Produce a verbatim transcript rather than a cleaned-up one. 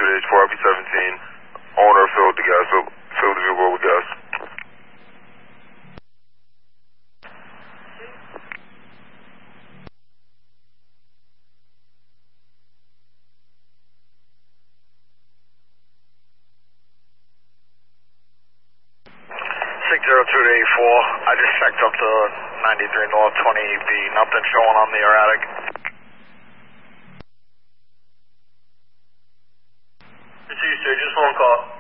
to the H four, I'll be seventeen. Owner filled the gas, fill, filled the vehicle with gas. six zero two to eight four, I just checked up to ninety-three North twenty B, nothing showing on the erratic. It's Easter, just one call.